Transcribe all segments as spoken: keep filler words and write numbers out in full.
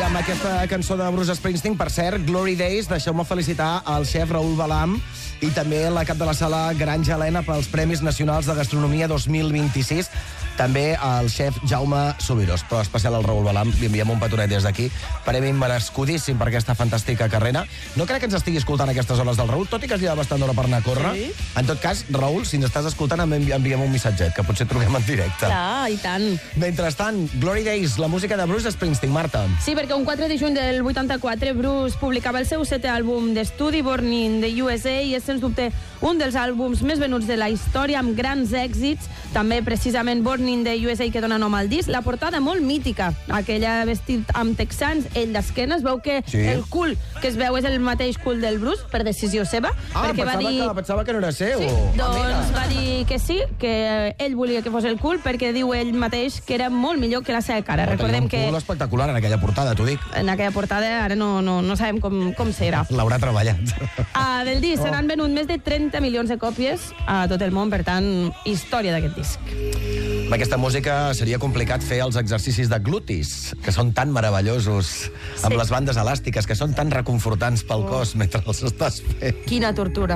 amb aquesta cançó de Bruce Springsteen, per cert, Glory Days, deixeu-me felicitar el xef Raül Balam i també la cap de la sala Granja Helena pels Premis Nacionals de Gastronomia dos mil vint-i-sis. També el xef Jaume Subirós, però especial al Raül Balam. Li enviem un petonet des d'aquí. Premi merescudíssim per aquesta fantàstica carrera. No crec que ens estigui escoltant a aquestes hores del Raül, tot i que es lleva bastant d'hora per anar a córrer. Sí? En tot cas, Raül, si ens estàs escoltant, enviem un missatget, que potser truquem en directe. Clar, i tant. Mentrestant, Glory Days, la música de Bruce Springsteen. Marta. Sí, perquè un quatre de juny del vuitanta-quatre Bruce publicava el seu setè àlbum d'estudi, Born in the U S A, i és, sens dubte, un dels àlbums més venuts de la història, amb grans èxits. També, precisament, Born in the U S A, que dona nom al disc. La portada molt mítica, aquella vestit amb texans, ell d'esquena. Es veu que sí. El cul que es veu és el mateix cul del Bruce, per decisió seva. Ah, perquè pensava, va dir... que, pensava que no era seu. Sí, doncs va dir que sí, que ell volia que fos el cul, perquè diu ell mateix que era molt millor que la seva cara. No, Recordem que... un cul que... espectacular en aquella portada, t'ho dic. En aquella portada ara no, no, no sabem com, com serà. L'haurà treballat. Ah, del disc oh. se n'han venut més de trenta milions de còpies a tot el món, per tant, història d'aquest disc. Amb aquesta música seria complicat fer els exercicis de glutis, que són tan meravellosos, sí. Amb les bandes elàstiques, que són tan reconfortants pel oh. cos mentre els estàs fent. Quina tortura.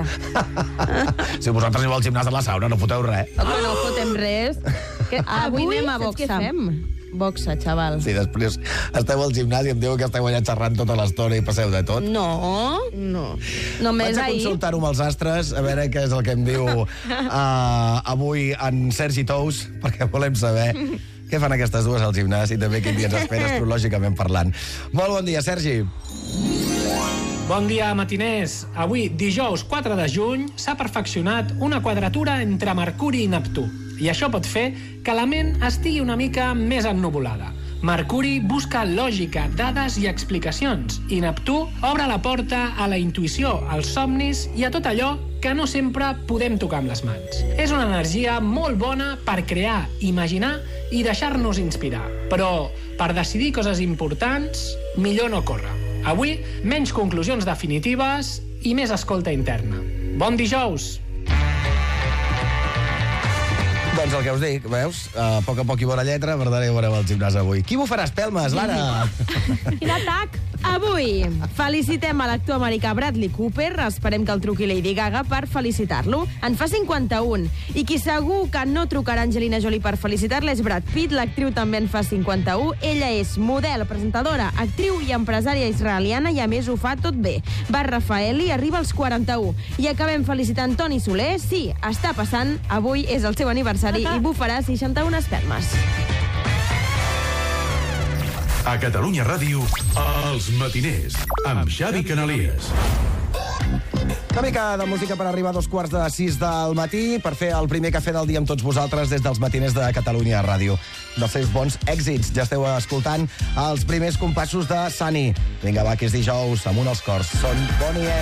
Si vosaltres aneu al gimnàs a la sauna, no foteu res. Home, no fotem res. Que avui, avui anem a boxa. Què fem? Boxa, xaval. Sí, després esteu al gimnàs i em diu que esteu allà xerrant tota l'estona i passeu de tot. No, no. Només Vaig a ahir... consultar-ho amb els astres, a veure què és el que em diu uh, avui en Sergi Tous, perquè volem saber què fan aquestes dues al gimnàs i també quin dia ens espera astrològicament parlant. Molt bon dia, Sergi. Bon dia, matiners. Avui, dijous quatre de juny, s'ha perfeccionat una quadratura entre Mercuri i Neptú. I això pot fer que la ment estigui una mica més ennuvolada. Mercuri busca lògica, dades i explicacions, i Neptú obre la porta a la intuïció, als somnis i a tot allò que no sempre podem tocar amb les mans. És una energia molt bona per crear, imaginar i deixar-nos inspirar. Però per decidir coses importants, millor no córrer. Avui, menys conclusions definitives i més escolta interna. Bon dijous! Doncs el que us dic, veus? A poc a poc i bona lletra, per tant, ja veurem al gimnàs avui. Qui bufarà espelmes, Lara? Quin atac! Avui felicitem a l'actor americà Bradley Cooper. Esperem que el truqui Lady Gaga per felicitar-lo. En fa cinquanta-un. I qui segur que no trucarà Angelina Jolie per felicitar-la és Brad Pitt. L'actriu també en fa cinquanta-un. Ella és model, presentadora, actriu i empresària israeliana i a més ho fa tot bé. Bar Rafaeli arriba als quaranta-un. I acabem felicitant Toni Soler. Sí, està passant. Avui és el seu aniversari i bufarà seixanta-un espelmes. A Catalunya Ràdio, Els Matiners, amb Xavi Canalies. Una mica de música per arribar a dos quarts de sis del matí, per fer el primer cafè del dia amb tots vosaltres des dels Matiners de Catalunya Ràdio. Dels seus bons èxits. Ja esteu escoltant els primers compassos de Sunny. Vinga, va, que és dijous, amunt els cors. Són Bonnie M.